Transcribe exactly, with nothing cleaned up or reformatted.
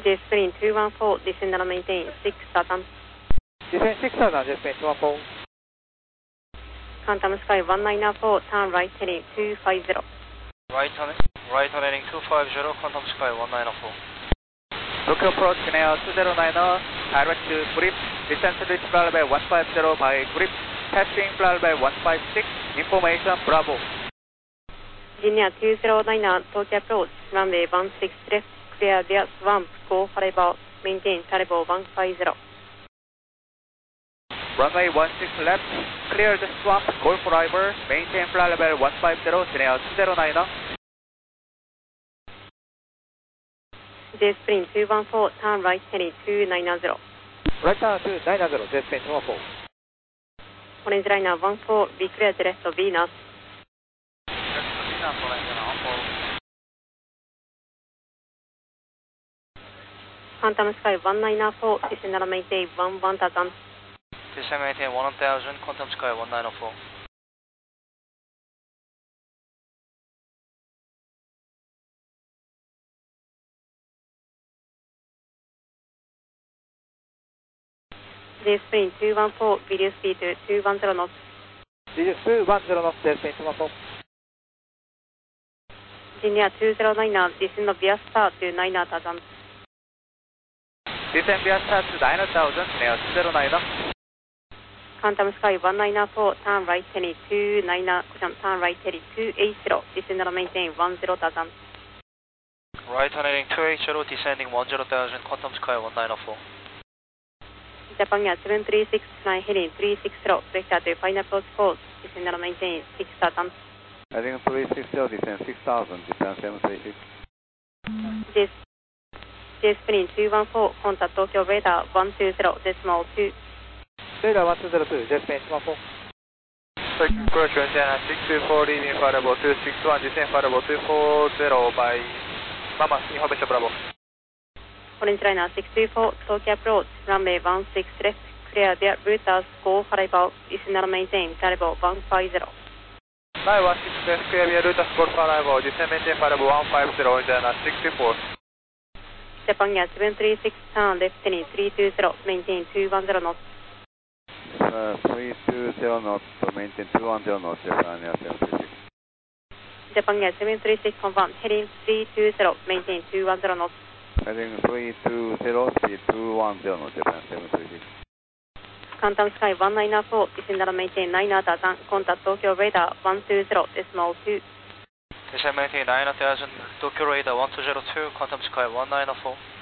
J Spring two one four, descend and maintain six Saturn. Descend six Saturn, J Spring two one four. Quantum Sky one nine four, turn right heading two five zero. Right turn, right turn heading two five zero, Quantum Sky one nine four. Tokyo approach Kineo two zero nine, direct to grip, descent to reach fly level one five zero by grip, passing fly level one five six, information Bravo. Linear two zero nine, Tokyo approach, runway one six left, clear their swamp, go Haribo, maintain Haribo one five zero. Runway one six left, clear the swamp, Golf River, maintain fly level one five zero, Kineo two zero nine. J Spring two one four, turn right heading two nine zero. Right turn two nine zero, J Spring two one four. Orange liner one four, be clear to left of Venus. Venus, orange liner one four. Quantum Sky one nine four, descend and maintain one one thousand. Descend maintain one thousand, Quantum Sky one nine four. J Spring two one four, video speed to two one zero knots. Video two one zero knots, J Spring two one four. Linear two zero nine, descend via star to nine thousand. Descend via star to nine thousand, Kineo two zero nine. Quantum Sky one nine four, turn right heading two nine, turn right heading two eight zero, descend and maintain one zero thousand. Right turn heading two eight zero, descending one zero thousand, Quantum Sky one nine four. Japan Air seven three six, flying heading three six zero, vector to final approach course, descend and maintain six thousand. Heading three six zero, descend six thousand, Japan seven three six. J, J Spring two one four, contact Tokyo radar one two zero, decimal two. Radar one two zero two, J Spring two one four. Approach Vienna six two four, leaving flight level two six one, descend flight level two four zero by Mama, information Bravo. Orange liner six two four, Tokyo approach, runway one six left, clear their routers, go Haribo, descend and maintain Haribo one five zero. nine one six left, clear via routers, go Haribo, descend maintain flight level one five zero, Vienna six two four. Japan Air seven three six, turn left heading three two zero, maintain two one zero knots. Uh, three two zero knots, maintain two one zero knots, Japan Air seven three six. Japan Air seven three six, confirm, heading three two zero, maintain two one zero knots. Heading three two zero, speed two one zero knots, Japan seven three six. Quantum Sky one nine four, descend and maintain nine thousand, contact Tokyo radar one two zero, decimal two. Descend maintain nine thousand, Tokyo radar one two zero two, Quantum Sky one nine four.